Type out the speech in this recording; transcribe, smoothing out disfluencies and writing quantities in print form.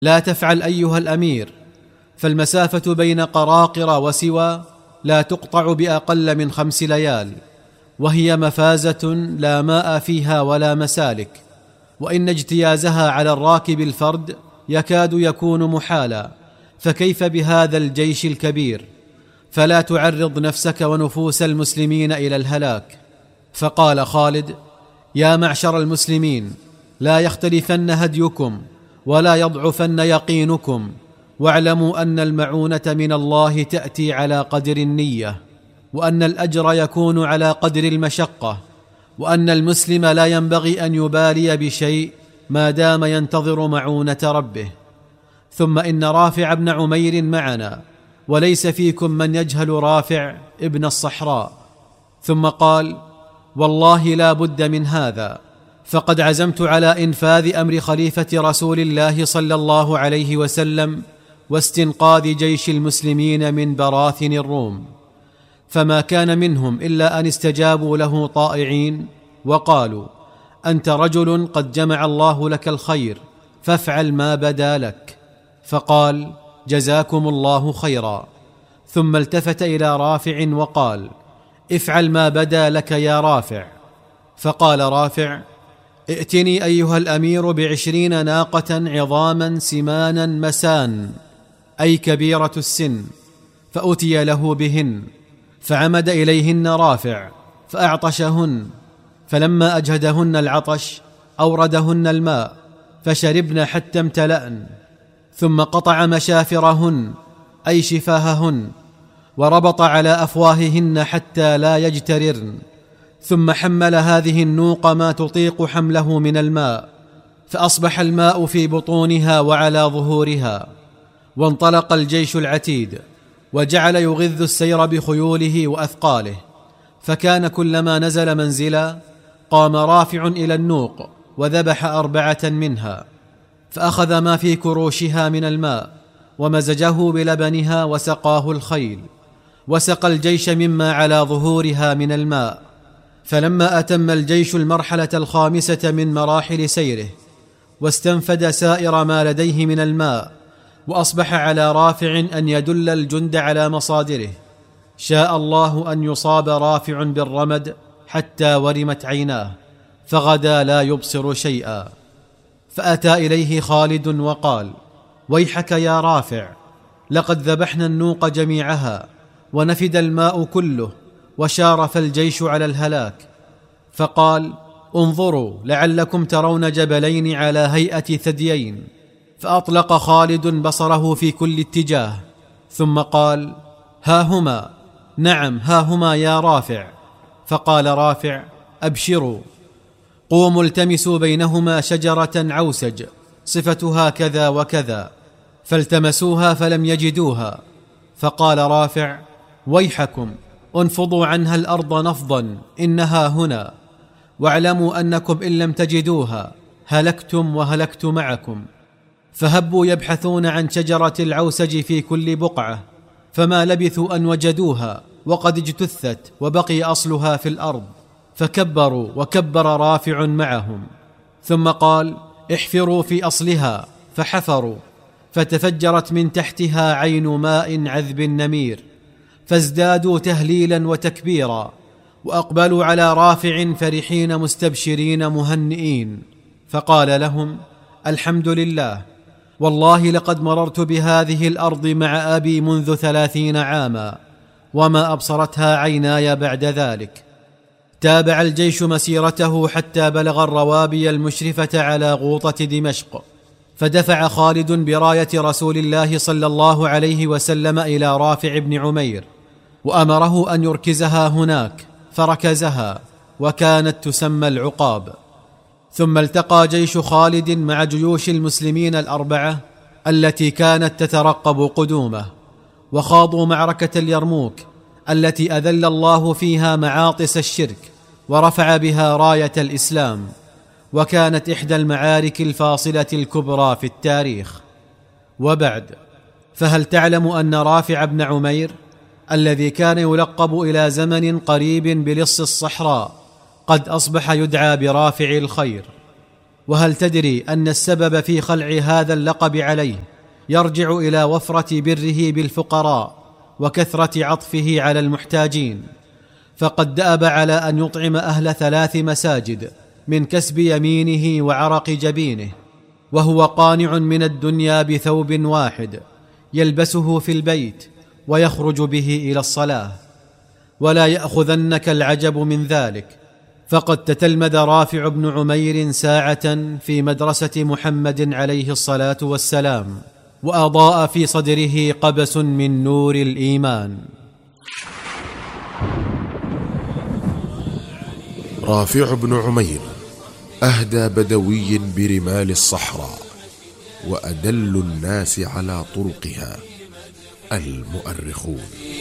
لا تفعل أيها الأمير، فالمسافة بين قراقر وسوى لا تقطع بأقل من 5 ليال، وهي مفازة لا ماء فيها ولا مسالك، وإن اجتيازها على الراكب الفرد يكاد يكون محالا، فكيف بهذا الجيش الكبير؟ فلا تعرض نفسك ونفوس المسلمين إلى الهلاك. فقال خالد: يا معشر المسلمين، لا يختلفن هديكم ولا يضعفن يقينكم، واعلموا أن المعونة من الله تأتي على قدر النية، وأن الأجر يكون على قدر المشقة، وأن المسلم لا ينبغي أن يبالي بشيء ما دام ينتظر معونة ربه. ثم إن رافع بن عمير معنا، وليس فيكم من يجهل رافع ابن الصحراء. ثم قال: والله لا بد من هذا، فقد عزمت على إنفاذ أمر خليفة رسول الله صلى الله عليه وسلم واستنقاذ جيش المسلمين من براثن الروم. فما كان منهم إلا أن استجابوا له طائعين، وقالوا: أنت رجل قد جمع الله لك الخير، فافعل ما بدا لك. فقال: جزاكم الله خيرا. ثم التفت إلى رافع وقال: افعل ما بدا لك يا رافع. فقال رافع: ائتني أيها الأمير ب20 ناقة عظاما سمانا مسان، أي كبيرة السن. فأتي له بهن، فعمد إليهن رافع فأعطشهن، فلما أجهدهن العطش أوردهن الماء فشربن حتى امتلأن، ثم قطع مشافرهن أي شفاههن، وربط على أفواههن حتى لا يجتررن، ثم حمل هذه النوق ما تطيق حمله من الماء، فأصبح الماء في بطونها وعلى ظهورها. وانطلق الجيش العتيد، وجعل يغذ السير بخيوله وأثقاله، فكان كلما نزل منزلا قام رافع إلى النوق وذبح 4 منها، فأخذ ما في كروشها من الماء ومزجه بلبنها وسقاه الخيل، وسقى الجيش مما على ظهورها من الماء. فلما أتم الجيش المرحلة 5 من مراحل سيره، واستنفد سائر ما لديه من الماء، وأصبح على رافع أن يدل الجند على مصادره، شاء الله أن يصاب رافع بالرمد حتى ورمت عيناه، فغدا لا يبصر شيئا. فأتى إليه خالد وقال: ويحك يا رافع، لقد ذبحنا النوق جميعها، ونفد الماء كله، وشارف الجيش على الهلاك. فقال: انظروا لعلكم ترون جبلين على هيئة ثديين. فأطلق خالد بصره في كل اتجاه، ثم قال: ها هما. نعم ها هما يا رافع. فقال رافع: أبشروا، قوموا التمسوا بينهما شجرة عوسج صفتها كذا وكذا. فالتمسوها فلم يجدوها. فقال رافع: ويحكم، انفضوا عنها الأرض نفضا، إنها هنا، واعلموا أنكم إن لم تجدوها هلكتم وهلكت معكم. فهبوا يبحثون عن شجرة العوسج في كل بقعة، فما لبثوا أن وجدوها وقد اجتثت وبقي أصلها في الأرض. فكبروا وكبر رافع معهم، ثم قال: احفروا في أصلها. فحفروا، فتفجرت من تحتها عين ماء عذب نمير، فازدادوا تهليلا وتكبيرا، وأقبلوا على رافع فرحين مستبشرين مهنئين. فقال لهم: الحمد لله، والله لقد مررت بهذه الأرض مع أبي منذ 30 عاما، وما أبصرتها عيناي بعد ذلك. تابع الجيش مسيرته حتى بلغ الروابي المشرفة على غوطة دمشق، فدفع خالد براية رسول الله صلى الله عليه وسلم إلى رافع بن عمير، وأمره أن يركزها هناك، فركزها، وكانت تسمى العقاب. ثم التقى جيش خالد مع جيوش المسلمين 4 التي كانت تترقب قدومه، وخاضوا معركة اليرموك التي أذل الله فيها معاطس الشرك ورفع بها راية الإسلام، وكانت إحدى المعارك الفاصلة الكبرى في التاريخ. وبعد، فهل تعلم أن رافع بن عمير الذي كان يلقب إلى زمن قريب بلص الصحراء قد أصبح يدعى برافع الخير؟ وهل تدري أن السبب في خلع هذا اللقب عليه يرجع إلى وفرة بره بالفقراء وكثرة عطفه على المحتاجين، فقد دأب على أن يطعم أهل 3 مساجد من كسب يمينه وعرق جبينه، وهو قانع من الدنيا بثوب واحد يلبسه في البيت ويخرج به إلى الصلاة. ولا يأخذنك العجب من ذلك، فقد تتلمذ رافع بن عمير ساعة في مدرسة محمد عليه الصلاة والسلام، وأضاء في صدره قبس من نور الإيمان. رافع بن عمير أهدى بدوي برمال الصحراء، وأدل الناس على طرقها المؤرخون.